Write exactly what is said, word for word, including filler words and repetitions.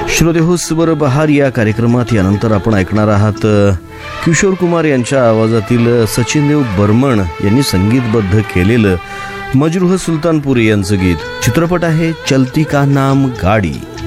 श्रोतेहो, स्वर बहार या कार्यक्रमात यानंतर आपण ऐकणार आहात किशोर कुमार यांच्या आवाजातील सचिनदेव बर्मन यांनी संगीतबद्ध केलेलं मजरूह सुलतानपुरी यांचं गीत. चित्रपट आहे चलती का नाम गाडी.